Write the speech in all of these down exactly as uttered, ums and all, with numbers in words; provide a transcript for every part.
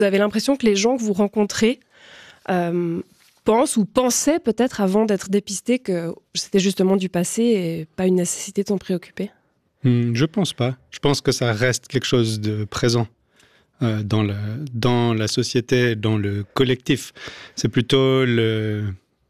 vous avez l'impression que les gens que vous rencontrez euh, pensent ou pensaient peut-être avant d'être dépistés que c'était justement du passé et pas une nécessité de s'en préoccuper? Hum, je pense pas. Je pense que ça reste quelque chose de présent euh, dans, le, dans la société, dans le collectif. C'est plutôt le...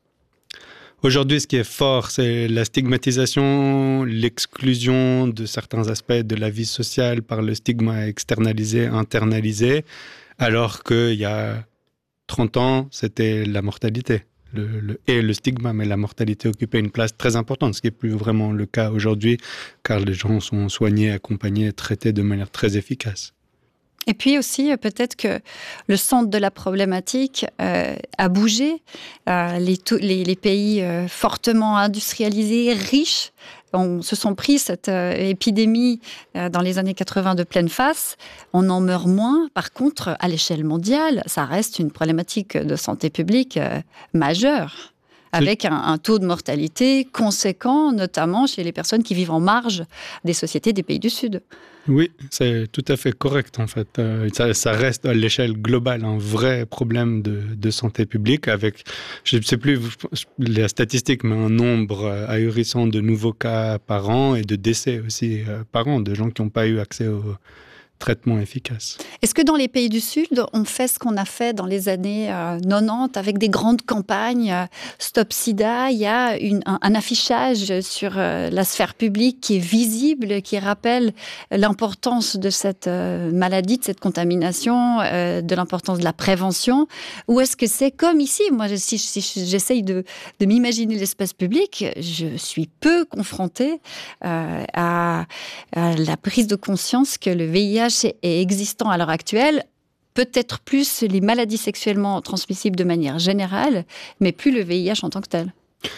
Aujourd'hui, ce qui est fort, c'est la stigmatisation, l'exclusion de certains aspects de la vie sociale par le stigma externalisé, internalisé, alors qu'il y a trente ans, c'était la mortalité. Le, le, et le stigma, mais la mortalité occupait une place très importante, ce qui n'est plus vraiment le cas aujourd'hui, car les gens sont soignés, accompagnés, traités de manière très efficace. Et puis aussi, peut-être que le centre de la problématique euh, a bougé. Euh, les, les, les pays euh, fortement industrialisés, riches, on se sont pris cette euh, épidémie euh, dans les années quatre-vingts de pleine face. On en meurt moins. Par contre, à l'échelle mondiale, ça reste une problématique de santé publique euh, majeure, avec un, un taux de mortalité conséquent, notamment chez les personnes qui vivent en marge des sociétés des pays du Sud. Oui, c'est tout à fait correct en fait. Euh, ça, ça reste à l'échelle globale un vrai problème de, de santé publique avec, je ne sais plus les statistiques, mais un nombre ahurissant de nouveaux cas par an et de décès aussi euh, par an, de gens qui n'ont pas eu accès aux traitement efficace. Est-ce que dans les pays du Sud, on fait ce qu'on a fait dans les années euh, quatre-vingt-dix avec des grandes campagnes euh, Stop Sida? Il y a une, un, un affichage sur euh, la sphère publique qui est visible, qui rappelle l'importance de cette euh, maladie, de cette contamination, euh, de l'importance de la prévention. Ou est-ce que c'est comme ici? Moi, si, si j'essaye de, de m'imaginer l'espace public, je suis peu confrontée euh, à, à la prise de conscience que le V I H est existant à l'heure actuelle, peut-être plus les maladies sexuellement transmissibles de manière générale, mais plus le V I H en tant que tel.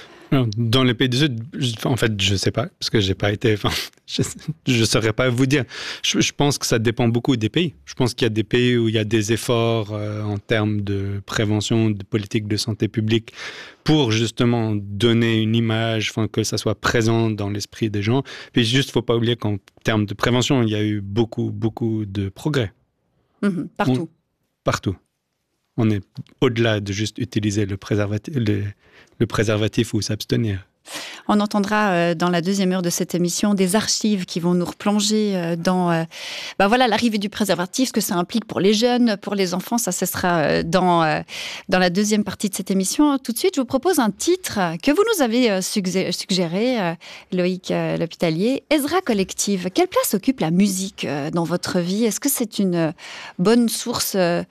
Dans les pays du Sud, en fait, je ne sais pas, parce que j'ai pas été, enfin, je ne saurais pas vous dire. Je, je pense que ça dépend beaucoup des pays. Je pense qu'il y a des pays où il y a des efforts euh, en termes de prévention, de politique de santé publique, pour justement donner une image, enfin, que ça soit présent dans l'esprit des gens. Puis juste, il ne faut pas oublier qu'en termes de prévention, il y a eu beaucoup, beaucoup de progrès. Mmh, partout. On, partout. On est au-delà de juste utiliser le préservatif, le, le préservatif ou s'abstenir. On entendra euh, dans la deuxième heure de cette émission des archives qui vont nous replonger euh, dans euh, ben voilà, l'arrivée du préservatif, ce que ça implique pour les jeunes, pour les enfants. Ça, ce sera euh, dans, euh, dans la deuxième partie de cette émission. Tout de suite, je vous propose un titre que vous nous avez euh, suggéré, euh, Loïc euh, L'Hospitalier, Ezra Collective. Quelle place occupe la musique euh, dans votre vie? Est-ce que c'est une euh, bonne source euh,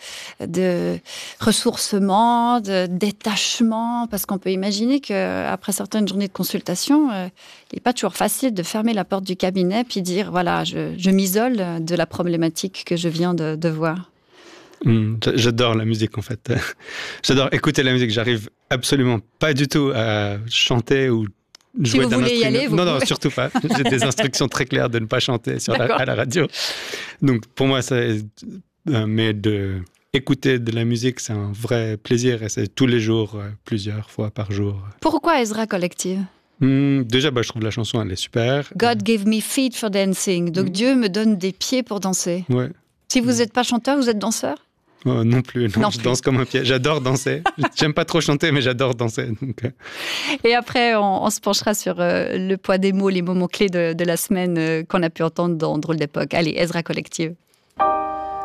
de ressourcement, de détachement? Parce qu'on peut imaginer qu'après certaines journées de consultation, euh, il n'est pas toujours facile de fermer la porte du cabinet puis dire, voilà, je, je m'isole de la problématique que je viens de, de voir. Mmh, j'adore la musique, en fait. J'adore écouter la musique. J'arrive absolument pas du tout à chanter ou jouer si d'un instrument. Y aller, vous non, pouvez... non, surtout pas. J'ai des instructions très claires de ne pas chanter sur la, à la radio. Donc, pour moi, c'est... Euh, mais de... Écouter de la musique, c'est un vrai plaisir et c'est tous les jours, euh, plusieurs fois par jour. Pourquoi Ezra Collective? Mmh, déjà, bah, je trouve la chanson, elle est super. God gave me feet for dancing. Donc mmh. Dieu me donne des pieds pour danser. Ouais. Si vous n'êtes pas chanteur, vous êtes danseur? Oh, non plus, non, non je plus. danse comme un pied. J'adore danser. J'aime pas trop chanter, mais j'adore danser. Donc... Et après, on, on se penchera sur euh, le poids des mots, les moments clés de, de la semaine euh, qu'on a pu entendre dans Drôle d'époque. Allez, Ezra Collective.